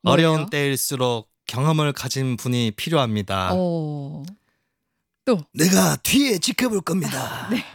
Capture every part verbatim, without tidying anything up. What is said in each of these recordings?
어려운 뭐예요? 때일수록 경험을 가진 분이 필요합니다. 어. 또. 내가 뒤에 지켜볼 아, 겁니다. 네.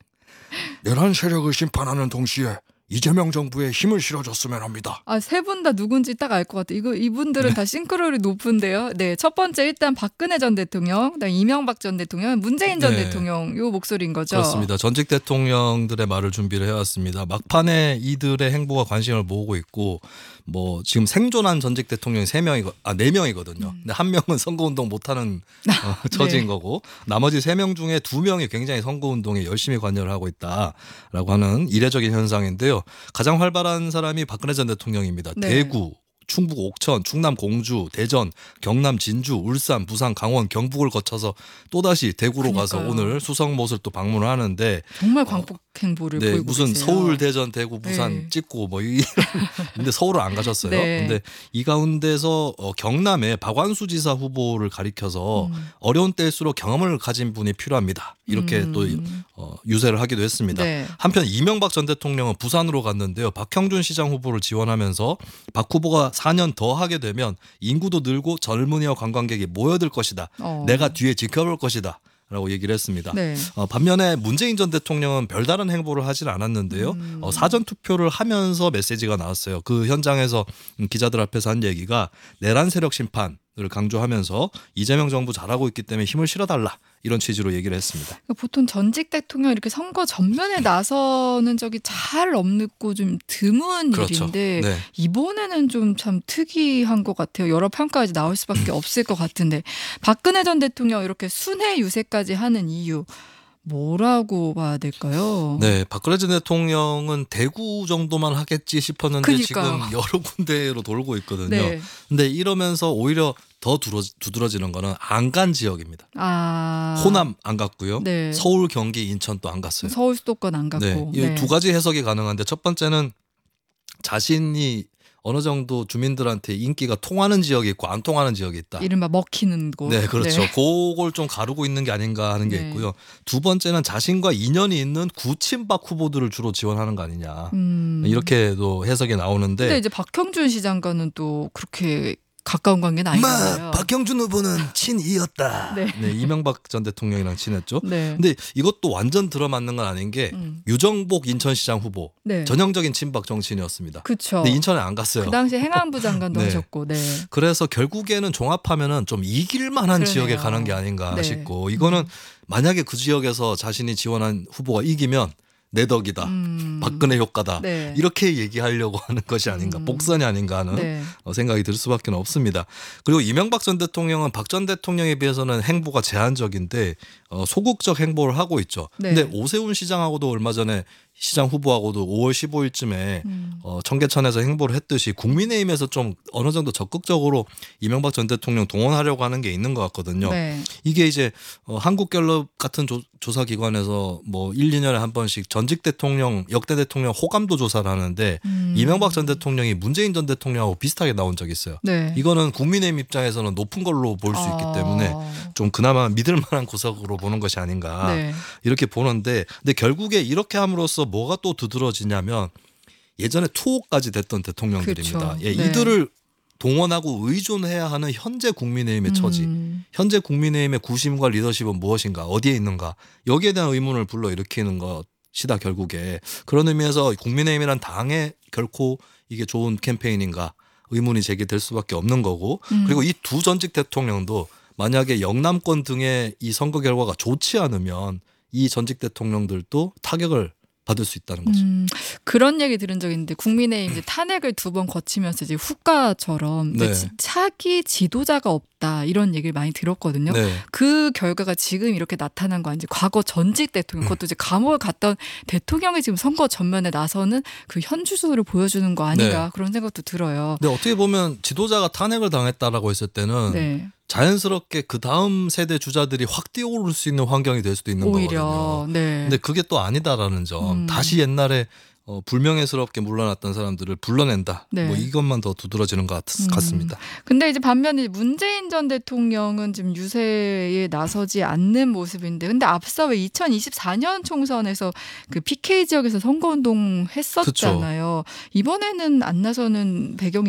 내란 세력을 심판하는 동시에 이재명 정부에 힘을 실어줬으면 합니다. 아, 세 분 다 누군지 딱 알 것 같아요. 이거 이분들은 다 싱크로율이 높은데요. 네, 첫 번째 일단 박근혜 전 대통령, 그다음 이명박 전 대통령, 문재인 전 네. 대통령 요 목소리인 거죠. 그렇습니다. 전직 대통령들의 말을 준비를 해왔습니다. 막판에 이들의 행보가 관심을 모으고 있고 뭐 지금 생존한 전직 대통령이 세 명이 아 네 명이거든요. 음. 근데 한 명은 선거운동 못하는 어, 처지인 네. 거고 나머지 세 명 중에 두 명이 굉장히 선거운동에 열심히 관여를 하고 있다라고 하는 이례적인 현상인데요. 가장 활발한 사람이 박근혜 전 대통령입니다. 네. 대구, 충북 옥천, 충남 공주, 대전, 경남 진주, 울산, 부산, 강원, 경북을 거쳐서 또다시 대구로 가서 그러니까요. 오늘 수성못을 또 방문을 하는데 정말 광복 행보를 네, 보이고 무슨 계세요. 서울, 대전, 대구, 부산 네. 찍고 뭐 이 근데 서울을 안 가셨어요. 네. 근데 이 가운데서 어, 경남의 박완수 지사 후보를 가리켜서 음. 어려운 때일수록 경험을 가진 분이 필요합니다. 이렇게 음. 또 어, 유세를 하기도 했습니다. 네. 한편 이명박 전 대통령은 부산으로 갔는데요. 박형준 시장 후보를 지원하면서 박 후보가 사 년 더 하게 되면 인구도 늘고 젊은이와 관광객이 모여들 것이다. 어. 내가 뒤에 지켜볼 것이다. 라고 얘기를 했습니다. 네. 어, 반면에 문재인 전 대통령은 별다른 행보를 하진 않았는데요. 음. 어, 사전 투표를 하면서 메시지가 나왔어요. 그 현장에서 기자들 앞에서 한 얘기가 내란 세력 심판을 강조하면서 이재명 정부 잘하고 있기 때문에 힘을 실어달라 이런 취지로 얘기를 했습니다. 그러니까 보통 전직 대통령 이렇게 선거 전면에 나서는 적이 잘 없고 좀 드문 그렇죠. 일인데 네. 이번에는 좀 참 특이한 것 같아요. 여러 평가가 이제 나올 수밖에 없을 것 같은데 박근혜 전 대통령 이렇게 순회 유세까지 하는 이유 뭐라고 봐야 될까요? 네, 박근혜 전 대통령은 대구 정도만 하겠지 싶었는데 그러니까요. 지금 여러 군데로 돌고 있거든요. 네. 근데 이러면서 오히려 더 두드러, 두드러지는 거는 안간 지역입니다. 아. 호남 안 갔고요. 네. 서울, 경기, 인천 또 안 갔어요. 서울 수도권 안 갔고. 네, 이 두 가지 해석이 가능한데 첫 번째는 자신이 어느 정도 주민들한테 인기가 통하는 지역이 있고 안 통하는 지역이 있다. 이른바 먹히는 곳. 네, 그렇죠. 네. 그걸 좀 가르고 있는 게 아닌가 하는 게 네. 있고요. 두 번째는 자신과 인연이 있는 구친박 후보들을 주로 지원하는 거 아니냐. 음. 이렇게도 해석이 나오는데 근데 이제 박형준 시장과는 또 그렇게 가까운 관계는 아니잖아요. 마 박형준 후보는 친이었다. 네. 네, 이명박 전 대통령이랑 친했죠. 네. 근데 이것도 완전 들어맞는 건 아닌 게 음. 유정복 인천시장 후보 네. 전형적인 친박 정치인이었습니다. 그렇죠. 근데 인천에 안 갔어요. 그 당시 행안부 장관도 네. 하셨고, 네. 그래서 결국에는 종합하면은 좀 이길 만한 그러네요. 지역에 가는 게 아닌가 네. 싶고 이거는 음. 만약에 그 지역에서 자신이 지원한 후보가 이기면 내 덕이다. 음. 박근혜 효과다. 네. 이렇게 얘기하려고 하는 것이 아닌가. 음. 복선이 아닌가 하는 네. 어, 생각이 들 수밖에 없습니다. 그리고 이명박 전 대통령은 박 전 대통령에 비해서는 행보가 제한적인데 어, 소극적 행보를 하고 있죠. 네. 근데 오세훈 시장하고도 얼마 전에 시장 후보하고도 오월 십오일쯤에 음. 어, 청계천에서 행보를 했듯이 국민의힘에서 좀 어느 정도 적극적으로 이명박 전 대통령 동원하려고 하는 게 있는 것 같거든요. 네. 이게 이제 어, 한국갤럽 같은 조, 조사 기관에서 뭐 일, 이 년에 한 번씩 전직 대통령, 역대 대통령 호감도 조사를 하는데 음. 이명박 전 대통령이 문재인 전 대통령하고 비슷하게 나온 적이 있어요. 네. 이거는 국민의힘 입장에서는 높은 걸로 볼 수 있기 아. 때문에 좀 그나마 믿을 만한 구석으로 보는 것이 아닌가 네. 이렇게 보는데 근데 결국에 이렇게 함으로써 뭐가 또 두드러지냐면 예전에 투호까지 됐던 대통령들입니다. 그렇죠. 예, 네. 이들을 동원하고 의존해야 하는 현재 국민의힘의 처지. 음. 현재 국민의힘의 구심과 리더십은 무엇인가 어디에 있는가 여기에 대한 의문을 불러일으키는 것이다 결국에. 그런 의미에서 국민의힘이란 당에 결코 이게 좋은 캠페인인가 의문이 제기될 수밖에 없는 거고 음. 그리고 이 두 전직 대통령도 만약에 영남권 등의 이 선거 결과가 좋지 않으면 이 전직 대통령들도 타격을 받을 수 있다는 거죠. 음, 그런 얘기 들은 적 있는데 국민의힘 이제 탄핵을 두 번 거치면서 이제 후가처럼 네. 이제 차기 지도자가 없다 이런 얘기를 많이 들었거든요. 네. 그 결과가 지금 이렇게 나타난 거 아닌지 과거 전직 대통령 그것도 이제 감옥을 갔던 대통령이 지금 선거 전면에 나서는 그 현주소를 보여주는 거 아닌가 네. 그런 생각도 들어요. 근데 어떻게 보면 지도자가 탄핵을 당했다라고 했을 때는 네. 자연스럽게 그 다음 세대 주자들이 확 뛰어오를 수 있는 환경이 될 수도 있는 오히려 거거든요. 네. 근데 그게 또 아니다라는 점. 음. 다시 옛날에 어, 불명예스럽게 물러났던 사람들을 불러낸다. 네. 뭐 이것만 더 두드러지는 것 같, 음. 같습니다. 근데 이제 반면에 문재인 전 대통령은 지금 유세에 나서지 않는 모습인데, 근데 앞서 왜 이천이십사 년 총선에서 그 피케이 지역에서 선거운동 했었잖아요. 이번에는 안 나서는 배경이